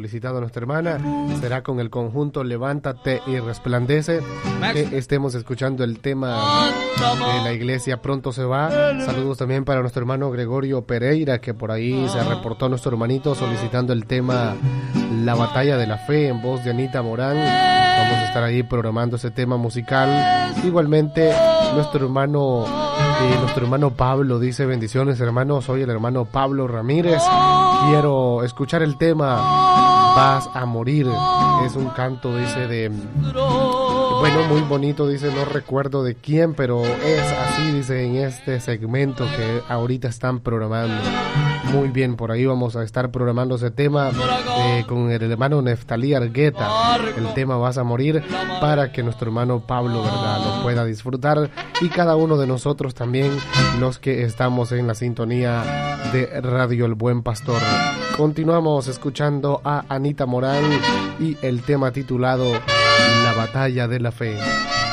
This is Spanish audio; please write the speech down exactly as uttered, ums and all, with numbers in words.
solicitado nuestra hermana. Será con el conjunto Levántate y Resplandece que estemos escuchando el tema de La Iglesia Pronto Se Va. Saludos también para nuestro hermano Gregorio Pereira, que por ahí se reportó nuestro hermanito solicitando el tema La Batalla de la Fe en voz de Anita Morán. Vamos a estar ahí programando ese tema musical. Igualmente nuestro hermano eh, nuestro hermano Pablo dice: bendiciones hermanos, soy el hermano Pablo Ramírez, quiero escuchar el tema Vas a Morir. Es un canto, dice, de bueno, muy bonito, dice, no recuerdo de quién, pero es así, dice, en este segmento que ahorita están programando. Muy bien, por ahí vamos a estar programando ese tema eh, con el hermano Neftalí Argueta, el tema Vas a Morir, para que nuestro hermano Pablo, ¿verdad?, lo pueda disfrutar, y cada uno de nosotros también, los que estamos en la sintonía de Radio El Buen Pastor. Continuamos escuchando a Anita Morán y el tema titulado La Batalla de la Fe.